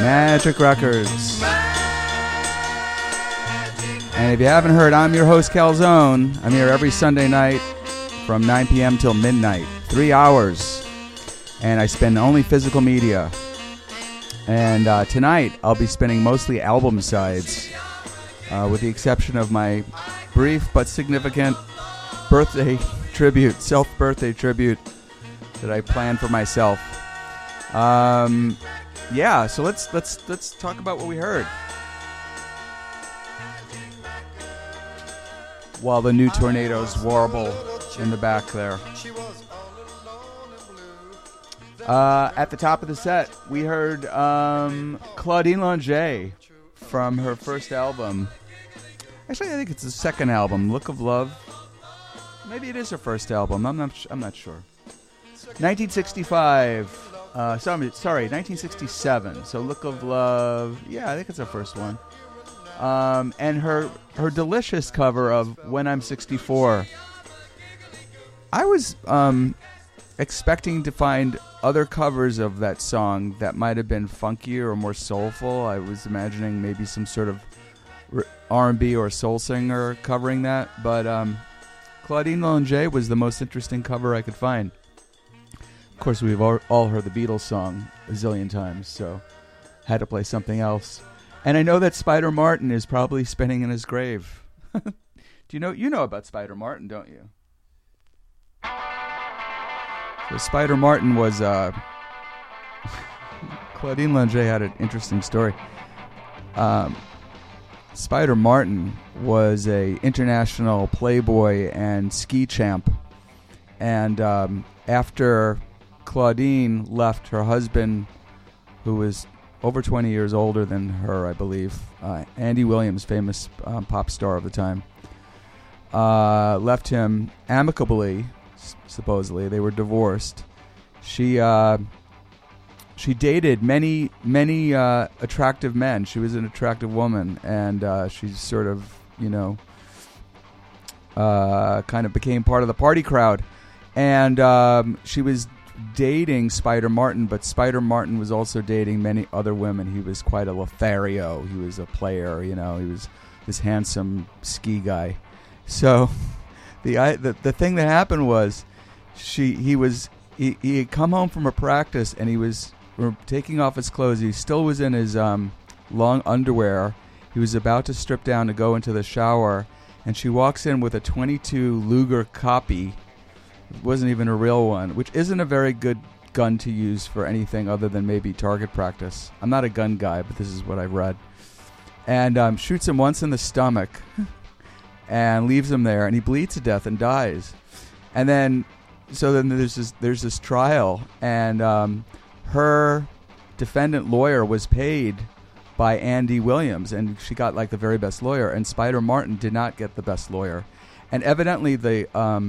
Magic Records. And if you haven't heard, I'm your host, Calzone. I'm here every Sunday night from 9 p.m. till midnight. 3 hours. And I spin only physical media. And tonight, I'll be spinning mostly album sides, with the exception of my brief but significant birthday tribute, self-birthday tribute that I planned for myself. Yeah, so let's talk about what we heard. While the new tornadoes warble in the back there. At the top of the set, we heard Claudine Longet from her first album. Actually, I think it's the second album, Look of Love. Maybe it is her first album. I'm not sure. 1965. Sorry, 1967. So Look of Love. Yeah, I think it's her first one. And her delicious cover of When I'm 64. I was expecting to find other covers of that song that might have been funkier or more soulful. I was imagining maybe some sort of R&B or soul singer covering that. But Claudine Longet was the most interesting cover I could find. Of course, we've all heard the Beatles song a zillion times, so had to play something else. And I know that Spider Martin is probably spinning in his grave. You know about Spider Martin, don't you? So Spider Martin was Claudine Longet had an interesting story. Spider Martin was a international playboy and ski champ, and after Claudine left her husband, who was over 20 years older than her, I believe, Andy Williams, famous pop star of the time, left him amicably, supposedly. They were divorced. She dated many attractive men. She was an attractive woman, and she sort of, kind of became part of the party crowd. And she was dating Spider Martin, but Spider Martin was also dating many other women. He was quite a Lothario. He was a player, he was this handsome ski guy. So the thing that happened was he had come home from a practice, and he was taking off his clothes. He still was in his long underwear. He was about to strip down to go into the shower, and she walks in with a .22 Luger copy. It wasn't even a real one, which isn't a very good gun to use for anything other than maybe target practice. I'm not a gun guy, but this is what I've read. And shoots him once in the stomach and leaves him there, and he bleeds to death and dies. And then there's this trial, and her defendant lawyer was paid by Andy Williams, and she got like the very best lawyer, and Spider Martin did not get the best lawyer. And evidently the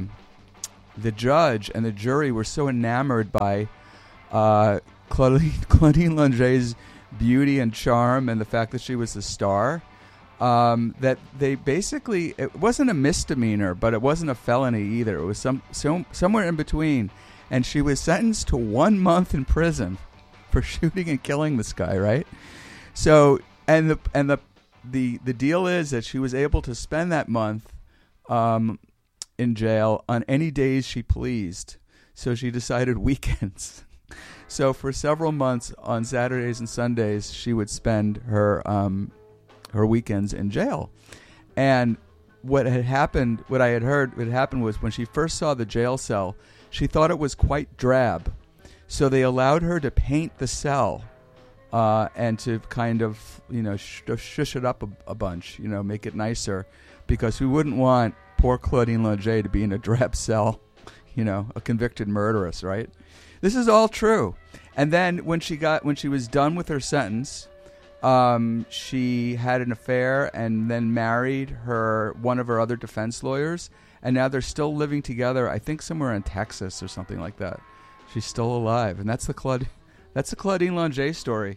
judge and the jury were so enamored by Claudine Longet's beauty and charm and the fact that she was the star, that they basically, it wasn't a misdemeanor, but it wasn't a felony either. It was somewhere in between. And she was sentenced to 1 month in prison for shooting and killing this guy, right? So, and the deal is that she was able to spend that month in jail on any days she pleased. So she decided weekends. So for several months on Saturdays and Sundays, she would spend her weekends in jail. And what I had heard was when she first saw the jail cell, she thought it was quite drab. So they allowed her to paint the cell and to kind of, shush it up a bunch, make it nicer, because we wouldn't want poor Claudine Longet to be in a drab cell, a convicted murderess, right? This is all true. And then when she was done with her sentence, she had an affair and then married one of her other defense lawyers, and now they're still living together, I think somewhere in Texas or something like that. She's still alive, and that's the Claudine Longet story.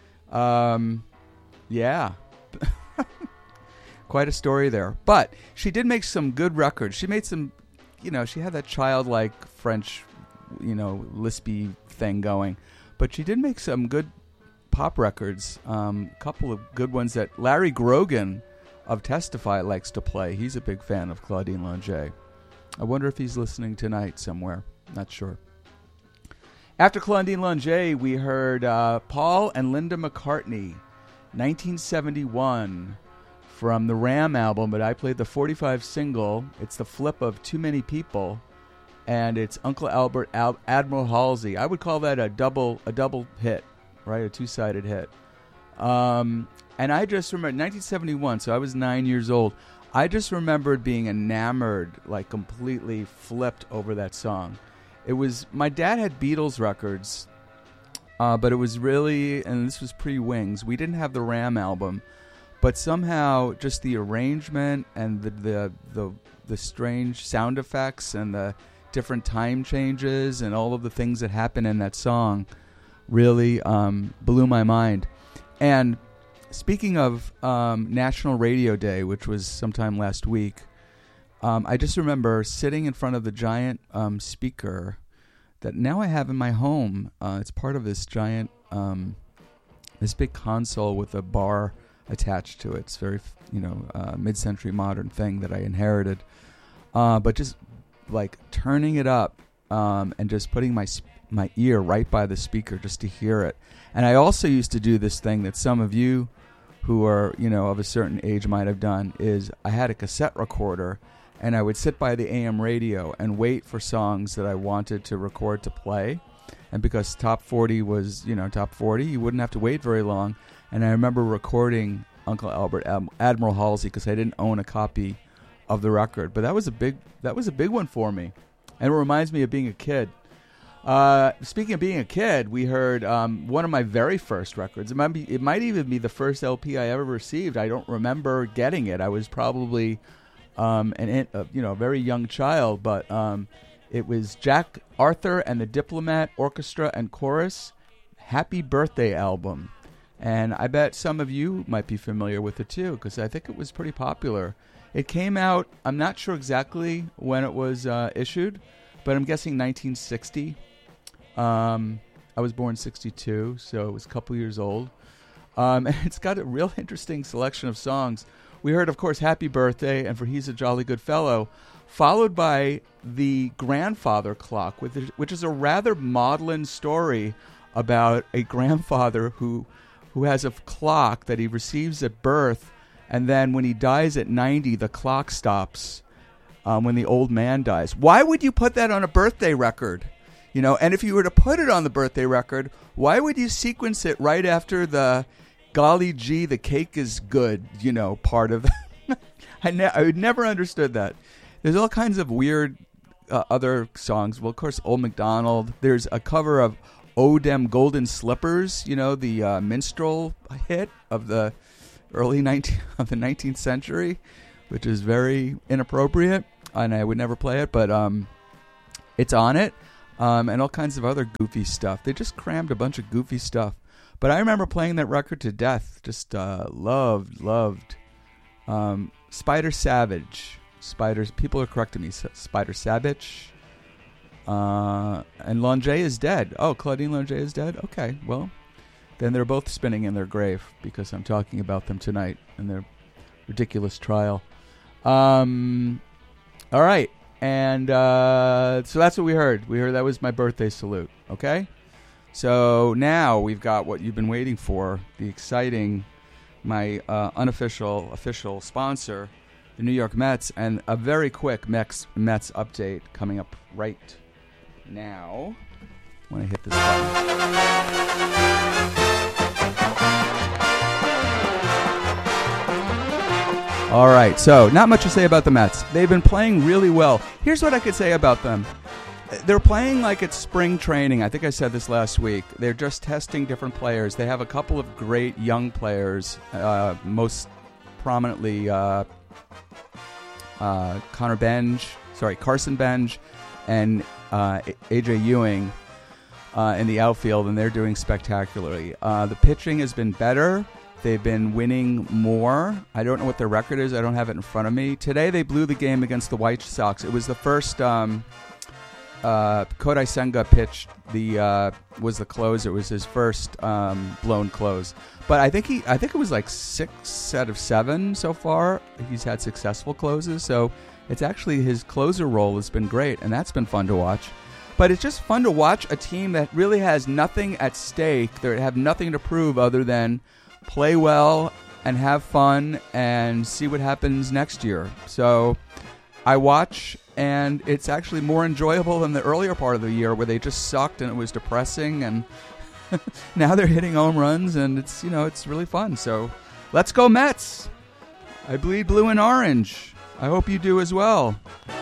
Yeah. Quite a story there. But she did make some good records. She made some, she had that childlike French, lispy thing going. But she did make some good pop records. A couple of good ones that Larry Grogan of Testify likes to play. He's a big fan of Claudine Longet. I wonder if he's listening tonight somewhere. Not sure. After Claudine Longet, we heard Paul and Linda McCartney, 1971, from the Ram album, but I played the 45 single. It's the flip of Too Many People, and it's Uncle Albert Admiral Halsey. I would call that a double hit, right? A two-sided hit. And I just remember 1971, so I was 9 years old. I just remembered being enamored, like completely flipped over that song. It was, my dad had Beatles records, but it was really, and this was pre-Wings. We didn't have the Ram album, but somehow just the arrangement and the strange sound effects and the different time changes and all of the things that happen in that song really blew my mind. And speaking of National Radio Day, which was sometime last week, I just remember sitting in front of the giant speaker that now I have in my home. It's part of this giant, this big console with a bar attached to it. It's very, mid-century modern thing that I inherited. But just like turning it up and just putting my ear right by the speaker just to hear it. And I also used to do this thing that some of you who are, of a certain age might have done, is I had a cassette recorder and I would sit by the AM radio and wait for songs that I wanted to record to play. And because Top 40 was, Top 40, you wouldn't have to wait very long. And I remember recording Uncle Albert Admiral Halsey because I didn't own a copy of the record. But that was a big one for me. And it reminds me of being a kid. Speaking of being a kid, we heard one of my very first records. It might even be the first LP I ever received. I don't remember getting it. I was probably a very young child, but it was Jack Arthur and the Diplomat Orchestra and Chorus Happy Birthday album. And I bet some of you might be familiar with it too, because I think it was pretty popular. It came out, I'm not sure exactly when it was issued, but I'm guessing 1960. I was born 62, so it was a couple years old. And it's got a real interesting selection of songs. We heard, of course, Happy Birthday and For He's a Jolly Good Fellow, followed by The Grandfather Clock, which is a rather maudlin story about a grandfather who has a clock that he receives at birth, and then when he dies at 90, the clock stops when the old man dies. Why would you put that on a birthday record? And if you were to put it on the birthday record, why would you sequence it right after the golly gee, the cake is good, part of it? I never understood that. There's all kinds of weird other songs. Well, of course, Old MacDonald. There's a cover of Oh Dem Golden Slippers, the minstrel hit of the early 19th century, which is very inappropriate, and I would never play it, but it's on it, and all kinds of other goofy stuff. They just crammed a bunch of goofy stuff. But I remember playing that record to death. Just loved. Spider Savage. People are correcting me. Spider Savage. And Longet is dead. Oh, Claudine Longet is dead? Okay, well, then they're both spinning in their grave because I'm talking about them tonight in their ridiculous trial. All right. And so that's what we heard. We heard that was my birthday salute. Okay? So now we've got what you've been waiting for, the exciting, my official sponsor, the New York Mets, and a very quick Mets update coming up right now when I hit this button. All right, so not much to say about the Mets. They've been playing really well. Here's what I could say about them. They're playing like it's spring training. I think I said this last week. They're just testing different players. They have a couple of great young players, most prominently Carson Benj and AJ Ewing in the outfield, and they're doing spectacularly. The pitching has been better. They've been winning more. I don't know what their record is. I don't have it in front of me. Today they blew the game against the White Sox. It was the first Kodai Senga pitched was the closer. It was his first blown close. But I think it was like 6 out of 7 so far. He's had successful closes, so it's actually his closer role has been great, and that's been fun to watch. But it's just fun to watch a team that really has nothing at stake. They have nothing to prove other than play well and have fun and see what happens next year. So I watch, and it's actually more enjoyable than the earlier part of the year where they just sucked and it was depressing, and now they're hitting home runs, and it's really fun. So let's go Mets. I bleed blue and orange. I hope you do as well.